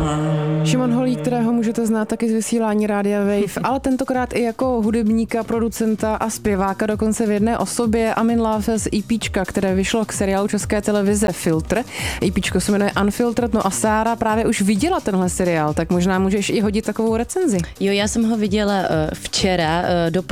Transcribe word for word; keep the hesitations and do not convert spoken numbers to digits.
Šimon Holík, kterého můžete znát taky z vysílání Rádia Wave, ale tentokrát i jako hudebníka, producenta a zpěváka dokonce v jedné osobě. Amin Love z EPčka, které vyšlo k seriálu České televize Filtr. EPčko se jmenuje Unfiltered, no a Sára právě už viděla tenhle seriál, tak možná můžeš i hodit takovou recenzi. Jo, já jsem ho viděla uh, včera, uh,